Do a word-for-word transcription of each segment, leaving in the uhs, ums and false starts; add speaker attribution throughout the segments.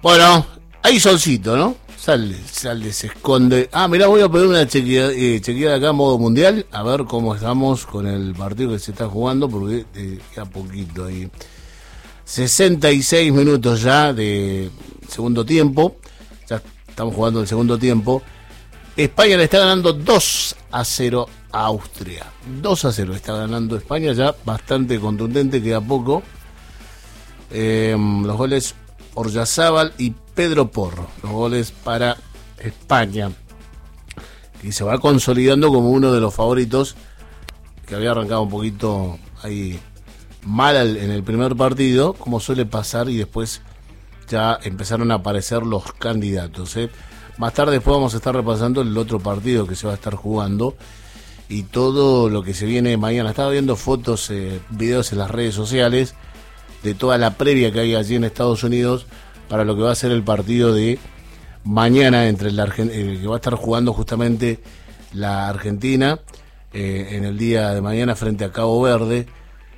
Speaker 1: Bueno, hay solcito, ¿no? Sale, sale, se esconde. Ah, mirá, voy a pedir una chequeada, eh, chequeada acá, modo mundial, a ver cómo estamos con el partido que se está jugando, porque eh, queda poquito ahí. sesenta y seis minutos ya de segundo tiempo. Ya estamos jugando el segundo tiempo. España le está ganando dos a cero a Austria. dos a cero está ganando España, ya bastante contundente, queda poco. Eh, los goles Oryazábal y Pedro Porro, los goles para España, y se va consolidando como uno de los favoritos, que había arrancado un poquito ahí mal en el primer partido, como suele pasar, y después ya empezaron a aparecer los candidatos, ¿eh? Más tarde después vamos a estar repasando el otro partido que se va a estar jugando y todo lo que se viene mañana. Estaba viendo fotos, eh, videos en las redes sociales de toda la previa que hay allí en Estados Unidos para lo que va a ser el partido de mañana entre la Argen- eh, que va a estar jugando justamente la Argentina eh, en el día de mañana frente a Cabo Verde.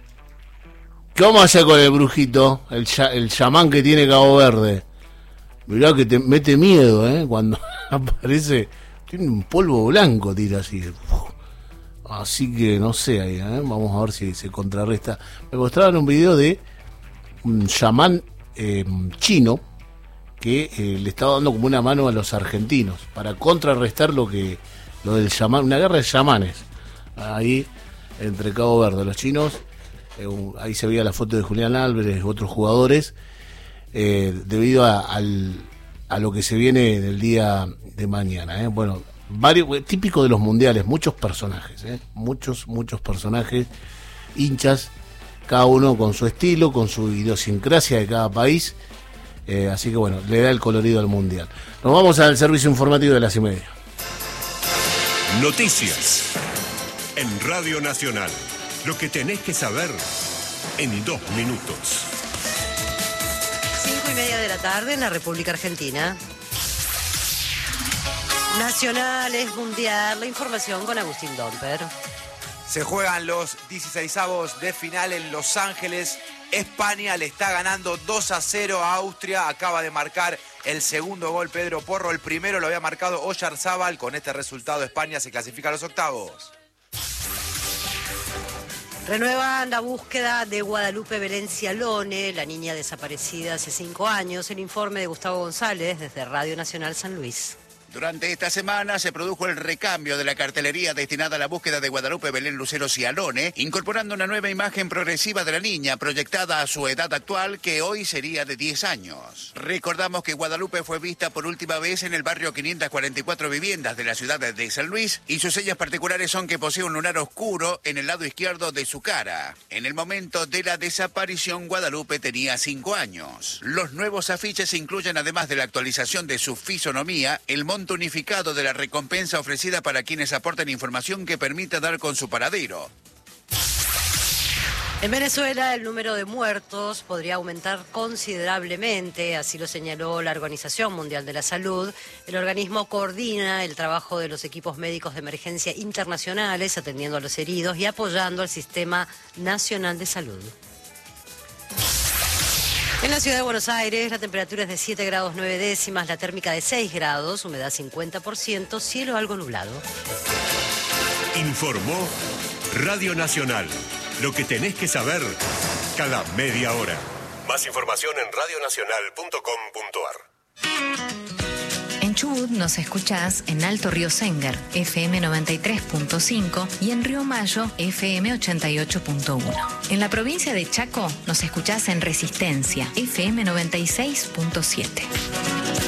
Speaker 1: ¿Qué vamos a hacer con el brujito, el, ya- el chamán que tiene Cabo Verde? Mirá que te mete miedo, ¿eh? Cuando aparece, tiene un polvo blanco, tira así. Uf. Así que no sé, ahí, ¿eh? Vamos a ver si se contrarresta. Me mostraban un video de un chamán eh, chino que eh, le estaba dando como una mano a los argentinos para contrarrestar lo que lo del chamán, una guerra de chamanes ahí entre Cabo Verde, los chinos. Eh, un, ahí se veía la foto de Julián Álvarez y otros jugadores. Eh, debido a, al, a lo que se viene en el día de mañana, ¿eh? Bueno, varios, típico de los mundiales, muchos personajes, ¿eh? muchos, muchos personajes, hinchas, cada uno con su estilo, con su idiosincrasia de cada país, eh, así que bueno, le da el colorido al mundial. Nos vamos al servicio informativo de las y media.
Speaker 2: Noticias en Radio Nacional, lo que tenés que saber en dos minutos.
Speaker 3: Cinco y media de la tarde en la República Argentina. Nacionales, mundial, la información con Agustín Domper.
Speaker 4: Se juegan los dieciseisavos de final en Los Ángeles. España le está ganando dos a cero a Austria. Acaba de marcar el segundo gol Pedro Porro. El primero lo había marcado Oyarzábal. Con este resultado España se clasifica a los octavos.
Speaker 3: Renuevan la búsqueda de Guadalupe Belén Cialone, la niña desaparecida hace cinco años. El informe de Gustavo González desde Radio Nacional San Luis.
Speaker 5: Durante esta semana se produjo el recambio de la cartelería destinada a la búsqueda de Guadalupe Belén Lucero Cialone, incorporando una nueva imagen progresiva de la niña, proyectada a su edad actual, que hoy sería de diez años. Recordamos que Guadalupe fue vista por última vez en el barrio quinientas cuarenta y cuatro Viviendas de la ciudad de San Luis, y sus señas particulares son que posee un lunar oscuro en el lado izquierdo de su cara. En el momento de la desaparición, Guadalupe tenía cinco años. Los nuevos afiches incluyen, además de la actualización de su fisonomía, el monto unificado de la recompensa ofrecida para quienes aporten información que permita dar con su paradero.
Speaker 3: En Venezuela el número de muertos podría aumentar considerablemente, así lo señaló la Organización Mundial de la Salud. El organismo coordina el trabajo de los equipos médicos de emergencia internacionales, atendiendo a los heridos y apoyando al Sistema Nacional de Salud. En la ciudad de Buenos Aires la temperatura es de siete grados nueve décimas, la térmica de seis grados, humedad cincuenta por ciento, cielo algo nublado.
Speaker 2: Informó Radio Nacional, lo que tenés que saber cada media hora. Más información en radio nacional punto com punto ar.
Speaker 6: En Chubut nos escuchás en Alto Río Sénger, F M noventa y tres punto cinco, y en Río Mayo, F M ochenta y ocho punto uno. En la provincia de Chaco nos escuchás en Resistencia, F M noventa y seis punto siete.